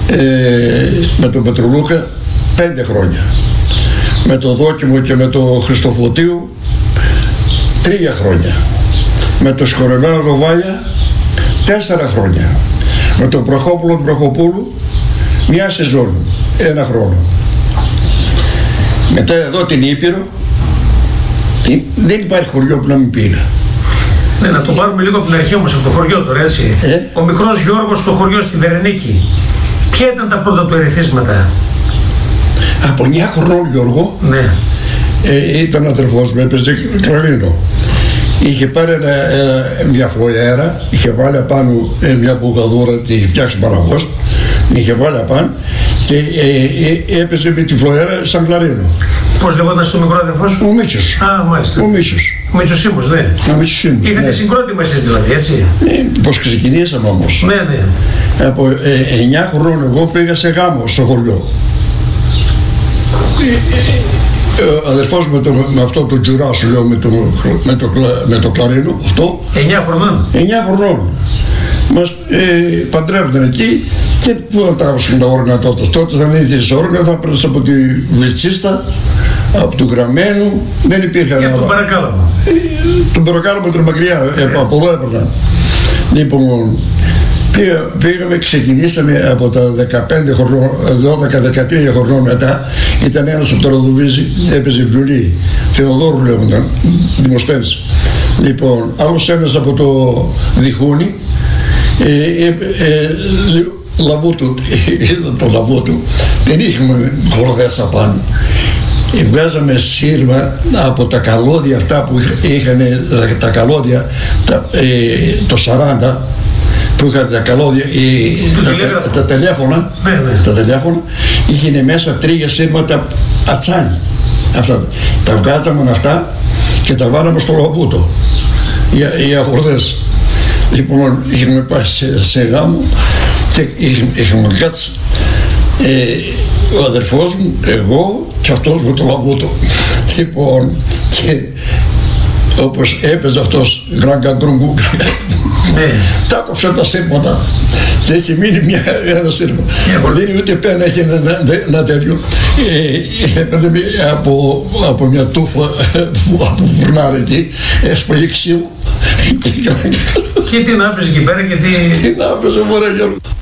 με τον Πετρουλούκα 5 χρόνια. Με το Δόκιμο και με το Χριστοφωτίου 3 χρόνια. Με το Σκορεμένο το Βάλια 4 χρόνια. Με τον Προχόπουλου μια σεζόν, 1 χρόνο. Μετά εδώ την Ήπειρο δεν υπάρχει χωριό που να μην πήρα. Ναι, να το πάρουμε λίγο από την αρχή όμως, από το χωριό τώρα, έτσι. Ο μικρός Γιώργος στο χωριό στη Βερενίκη, ποια ήταν τα πρώτα του ερεθίσματα? Από 9 χρονών Γιώργο, ναι. Ήταν αδερφός μου, έπαιζε κλαρίνο. Είχε πάρει μια φλοιέρα, είχε βάλει απάνω μια μπουγαδούρα, τη είχε φτιάξει παραγός, είχε βάλει απάνω και έπαιζε με τη φλοιέρα σαν κλαρίνο. Πώς λεγόταν στο μικρό αδερφός σου? Ο Μίτσος. Α, μάλιστα. Ο Μίτσος. Ο Μίτσος Σίμος, ναι. Ο Μίτσος Σίμος. Είχατε συγκρότημα εσείς δηλαδή, έτσι. Πώς ξεκινήσαμε όμως. Ναι, ναι. Από 9 χρόνων εγώ πήγα σε γάμο στο χωριό. Ο αδερφός με αυτό το τζουρά σου λέω, με το κλαρίνο, αυτό. 9 χρονών. 9 χρονών. Μας παντρεύονταν εκεί και πού θα τράβησαν τα όργανα τότε. Τότε δεν ήθελες όργανα, θα πέρασες από τη Βελτσίστα, από του Γραμμένου, δεν υπήρχαν άλλα. Τον Παρακάλαμο. Τον Παρακάλαμο ήταν μακριά, από εδώ έπαιρνα. Λοιπόν, πήγαμε, ξεκινήσαμε από τα 15 χρονών, 12-13 χρονών μετά. Ήταν ένας από το Ροδοβίζη, έπαιζε βιολί, Θεοδόρου λέγονταν, Δημοσθένης. Λοιπόν, άλλος ένας από το Διχούνι, Λαβούτου, το Λαβούτου, δεν είχαμε χορδές απάνω. Βγάζαμε σύρμα από τα καλώδια αυτά που είχαν τα καλώδια το 40 που είχαν τα καλώδια, τα τηλέφωνα, τα τηλέφωνα είχαν μέσα 3 σύρματα ατσάνι. Αυτά. Τα βγάζαμε αυτά και τα βάλαμε στο Λαβούτο για χορδές. Λοιπόν, είχαμε πάει σε γάμο και είχαμε κάτσει ο αδερφός μου, εγώ και αυτός με το Λαβούτο. Λοιπόν, και όπως έπαιζε αυτός γράγκα γκρουγκού, τα κόψε τα σύρματα και έχει μείνει ένα σύρμα. Δεν είναι ούτε πένα, έχει ένα τέτοιο. Έπαιρνε από μια τούφα από φουρνάρι εκεί, έσπαγε ξύλο. Και τι να έπαιζε εκεί πέρα και τι... Τι να έπαιζε μωρέ Γιώργο.